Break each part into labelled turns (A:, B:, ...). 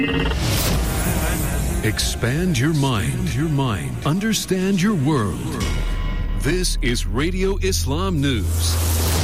A: Expand your mind. Understand your world. This is Radio Islam News.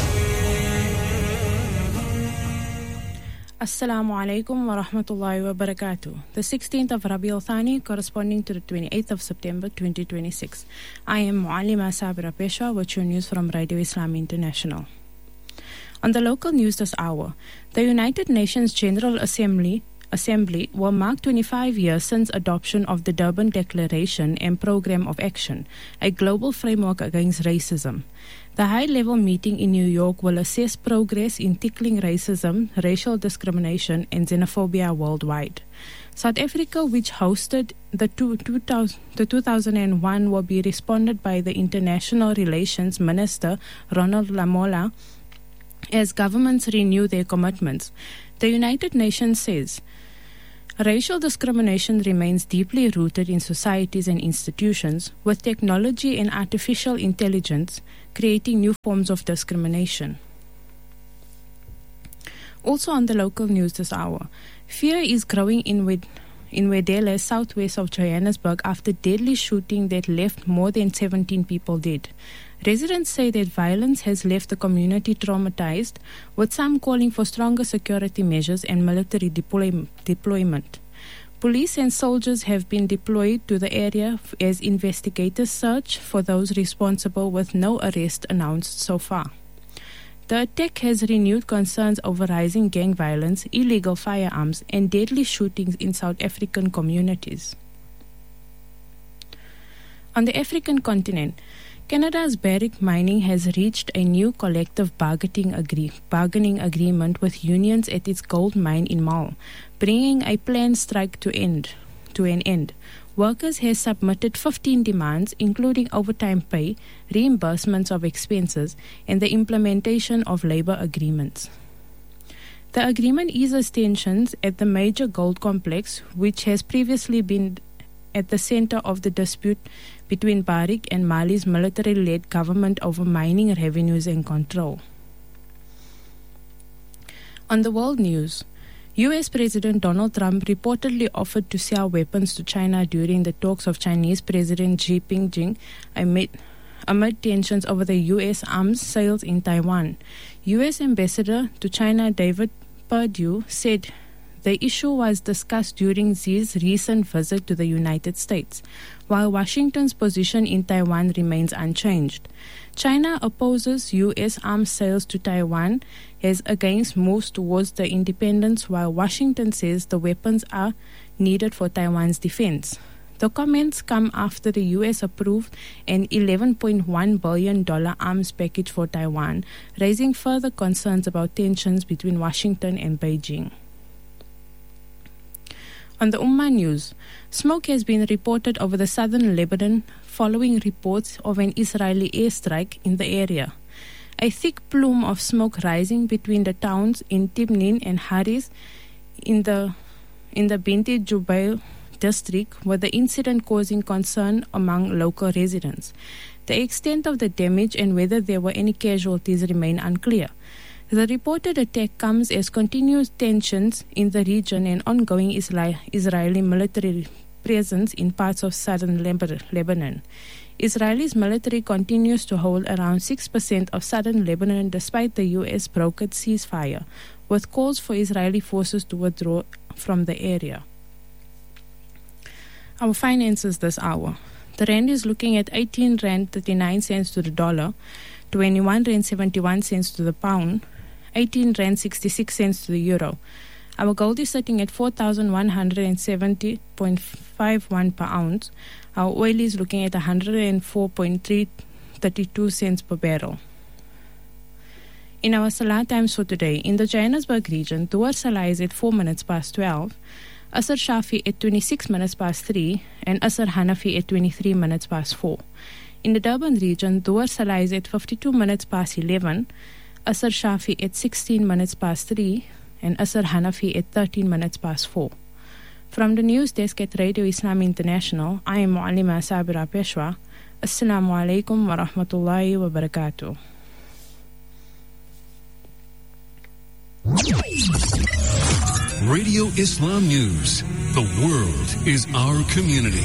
B: Assalamu alaikum wa rahmatullahi wa barakatuh. The 16th of Rabi al-Thani corresponding to the 28th of September 2026. I am Muallima Sabira Peshwa with your news from Radio Islam International. On the local news this hour, the United Nations General Assembly will mark 25 years since adoption of the Durban Declaration and Programme of Action, a global framework against racism. The high-level meeting in New York will assess progress in tackling racism, racial discrimination, and xenophobia worldwide. South Africa, which hosted the 2001, will be responded by the International Relations Minister Ronald Lamola as governments renew their commitments. The United Nations says racial discrimination remains deeply rooted in societies and institutions, with technology and artificial intelligence creating new forms of discrimination. Also on the local news this hour, fear is growing in Wedele, southwest of Johannesburg, after deadly shooting that left more than 17 people dead. Residents say that violence has left the community traumatized, with some calling for stronger security measures and military deployment. Police and soldiers have been deployed to the area as investigators search for those responsible, with no arrest announced so far. The attack has renewed concerns over rising gang violence, illegal firearms, and deadly shootings in South African communities. On the African continent, Canada's Barrick Mining has reached a new collective bargaining agreement with unions at its gold mine in Mal, bringing a planned strike to an end. Workers have submitted 15 demands, including overtime pay, reimbursements of expenses, and the implementation of labor agreements. The agreement eases tensions at the major gold complex, which has previously been at the center of the dispute between Barrick and Mali's military-led government over mining revenues and control. On the world news, U.S. President Donald Trump reportedly offered to sell weapons to China during the talks of Chinese President Xi Jinping amid tensions over the U.S. arms sales in Taiwan. U.S. Ambassador to China David Perdue said the issue was discussed during Xi's recent visit to the United States, while Washington's position in Taiwan remains unchanged. China opposes U.S. arms sales to Taiwan as against moves towards the independence, while Washington says the weapons are needed for Taiwan's defense. The comments come after the U.S. approved an $11.1 billion arms package for Taiwan, raising further concerns about tensions between Washington and Beijing. On the Ummah news, smoke has been reported over the southern Lebanon following reports of an Israeli airstrike in the area. A thick plume of smoke rising between the towns in Tibnin and Haris in the Binti Jubail district, with the incident causing concern among local residents. The extent of the damage and whether there were any casualties remain unclear. The reported attack comes as continuous tensions in the region and ongoing Israeli military presence in parts of southern Lebanon. Israel's military continues to hold around 6% of southern Lebanon despite the U.S. brokered ceasefire, with calls for Israeli forces to withdraw from the area. Our finances this hour. The rand is looking at 18 rand 39 cents to the dollar, 21 rand 71 cents to the pound, 18 rand 66 cents to the euro. Our gold is sitting at 4,170.51 per ounce. Our oil is looking at 104.332 cents per barrel. In our Salah times for today, in the Johannesburg region, Duhur Salah is at 4 minutes past 12, Asr Shafi at 26 minutes past 3, and Asr Hanafi at 23 minutes past 4. In the Durban region, Duhur Salah is at 52 minutes past 11, Asr Shafi at 16 minutes past 3, and Asr Hanafi at 13 minutes past 4. From the news desk at Radio Islam International, I am Muallima Sabira Peshwa. Assalamu alaikum wa rahmatullahi wa barakatuh.
A: Radio Islam News. The world is our community.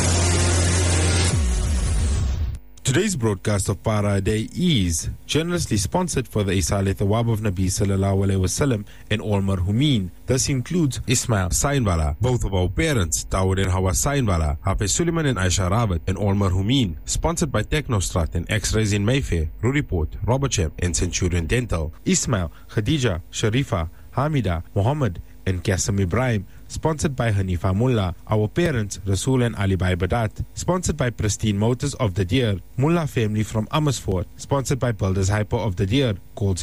C: Today's broadcast of Para Day is generously sponsored for the Isale Thawab of Nabi Sallallahu Alaihi Wasallam and all marhumin. This includes Ismail Sainwala, both of our parents, Dawood and Hawa Sainwala, Hafiz Suleiman and Aisha Rabat, and all marhumin. Sponsored by Technostrat and X-Rays in Mayfair, Ruriport, Robertsham and Centurion Dental. Ismail, Khadija, Sharifa, Hamida, Muhammad and Qasim Ibrahim. Sponsored by Hanifa Mullah, our parents, Rasul and Ali Bhai Badat. Sponsored by Pristine Motors of the Deer, Mullah family from Amersfoort. Sponsored by Builders Hyper of the Deer. Call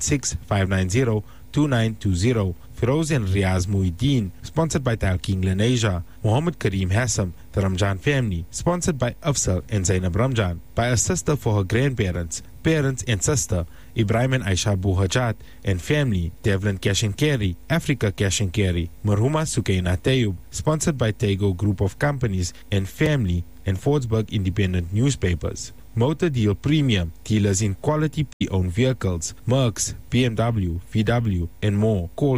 C: 016-590-2920. Firoz and Riaz Muhyiddin. Sponsored by Talking Lenasia. Muhammad Kareem Hassam, the Ramjan family. Sponsored by Afsal and Zainab Ramjan. By a sister for her grandparents, parents and sister, Ibrahim and Aisha Buhajat and family, Devlin Cash and Carry, Africa Cash and Carry, Marhuma Sukaina Tayyub. Sponsored by Tego Group of Companies and family and Fordsburg Independent Newspapers. Motor Deal Premium, dealers in quality pre-owned vehicles, Mercs, BMW, VW and more. Call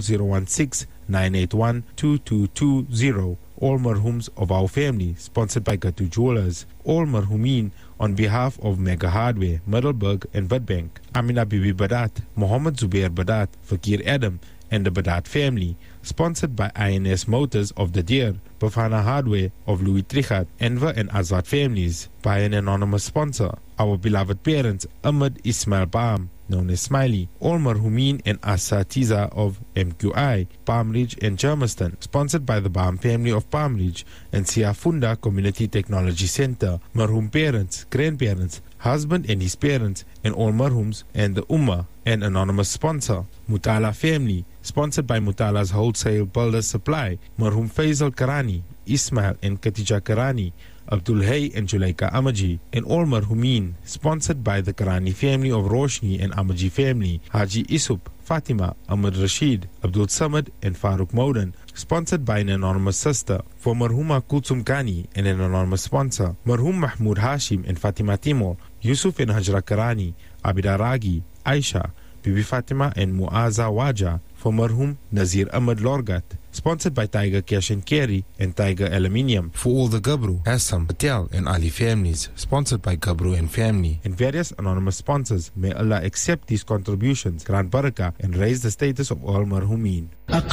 C: 016-981-2220. All marhums of our family, sponsored by Gatu Jewelers. All marhumin on behalf of Mega Hardware, Middelburg and Witbank, Amina Bibi Badat, Muhammad Zubair Badat, Fakir Adam and the Badat family. Sponsored by INS Motors of the Deer, Bafana Hardware of Louis Trichat, Enver and Azad families. By an anonymous sponsor, our beloved parents, Ahmed Ismail Baam, known as Smiley, all marhumin and Asatiza of MQI, Palm Ridge and Germiston. Sponsored by the Baam family of Palm Ridge and Siafunda Community Technology Center. Marhum parents, grandparents, husband and his parents, and all marhums and the Ummah. An anonymous sponsor, Mutala family, sponsored by Mutala's Wholesale Builders Supply, Marhum Faisal Karani, Ismail and Khatija Karani, Abdul Hay and Julaika Amaji, and all marhumin, sponsored by the Karani family of Roshni and Amaji family, Haji Isup, Fatima, Ahmad Rashid, Abdul Samad and Farooq Maudan. Sponsored by an anonymous sister, for Marhuma Kulsum Kani and an anonymous sponsor, Marhum Mahmoud Hashim and Fatima Timur, Yusuf and Hajra Karani, Abida Ragi, Aisha, Bibi Fatima and Muaza Waja. For Marhum Nazir Ahmad Lorgat. Sponsored by Tiger Cash and Carry and Tiger Aluminium. For all the Gabru, Assam, Patel and Ali families. Sponsored by Gabru and family. And various anonymous sponsors. May Allah accept these contributions, grant barakah and raise the status of all marhumin.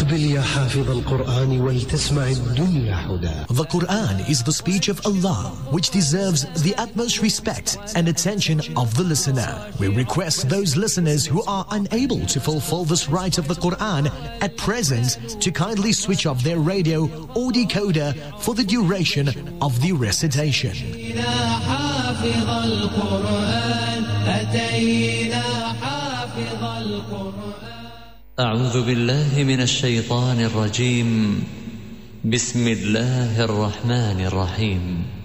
D: The Quran is the speech of Allah, which deserves the utmost respect and attention of the listener. We request those listeners who are unable to fulfill this right of the Quran at present to kindly switch off their radio or decoder for the duration of the recitation.
E: أعوذ بالله من الشيطان الرجيم. بسم الله الرحمن الرحيم.